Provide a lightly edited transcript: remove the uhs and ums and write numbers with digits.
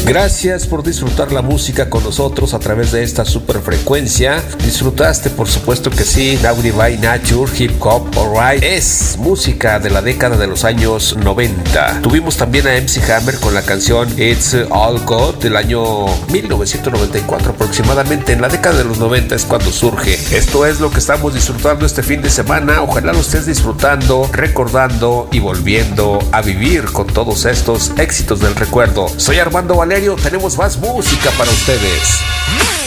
Gracias por disfrutar la música con nosotros a través de esta superfrecuencia. Disfrutaste, por supuesto que sí, Naughty by Nature, Hip Hop, Alright. Es música de la década de los años 90. Tuvimos también a MC Hammer con la canción It's All Good del año 1994 aproximadamente. En la década de los 90 es cuando surge. Esto es lo que estamos disfrutando este fin de semana. Ojalá lo estés disfrutando, recordando y volviendo a vivir con todos estos éxitos del recuerdo. Soy Armando Valerio, tenemos más música para ustedes.